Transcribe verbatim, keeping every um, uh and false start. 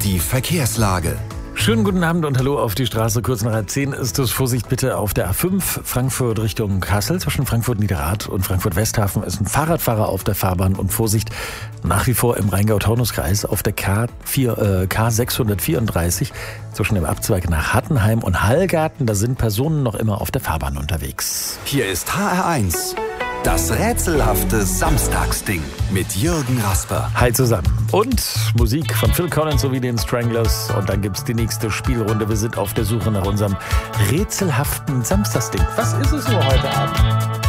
Die Verkehrslage. Schönen guten Abend und hallo auf die Straße. Kurz nach halb zehn ist es. Vorsicht bitte auf der A fünf Frankfurt Richtung Kassel. Zwischen Frankfurt-Niederrad und Frankfurt-Westhafen ist ein Fahrradfahrer auf der Fahrbahn. Und Vorsicht nach wie vor im Rheingau-Taunus-Kreis auf der K vier, äh, K sechshundertvierunddreißig zwischen dem Abzweig nach Hattenheim und Hallgarten. Da sind Personen noch immer auf der Fahrbahn unterwegs. Hier ist H R eins. Das rätselhafte Samstagsding mit Jürgen Rasper. Hi zusammen. Und Musik von Phil Collins sowie den Stranglers. Und dann gibt's die nächste Spielrunde. Wir sind auf der Suche nach unserem rätselhaften Samstagsding. Was ist es nur heute Abend?